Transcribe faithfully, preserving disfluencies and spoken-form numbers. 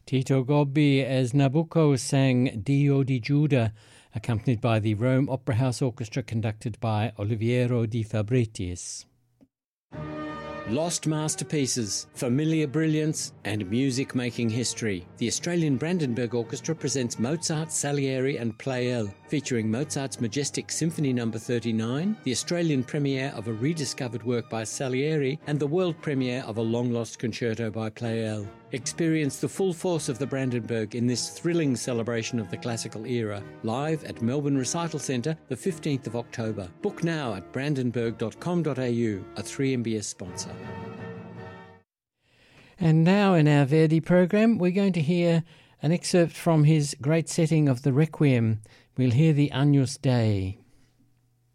Tito Gobbi as Nabucco sang Dio di Giuda, accompanied by the Rome Opera House Orchestra conducted by Oliviero di Fabritis. Lost masterpieces, familiar brilliance, and music-making history. The Australian Brandenburg Orchestra presents Mozart, Salieri and Pleyel, featuring Mozart's majestic Symphony number thirty-nine, the Australian premiere of a rediscovered work by Salieri, and the world premiere of a long-lost concerto by Pleyel. Experience the full force of the Brandenburg in this thrilling celebration of the classical era, live at Melbourne Recital Centre the fifteenth of October. Book now at brandenburg dot com dot a u, a three M B S sponsor. And now in our Verdi program, we're going to hear an excerpt from his great setting of the Requiem. We'll hear the Agnus Dei.